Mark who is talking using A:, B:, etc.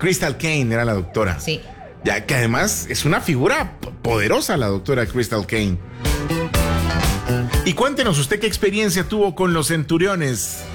A: Crystal Kane era la doctora.
B: Sí.
A: Ya que además es una figura poderosa la doctora Crystal Kane. Y cuéntenos usted qué experiencia tuvo con los centuriones.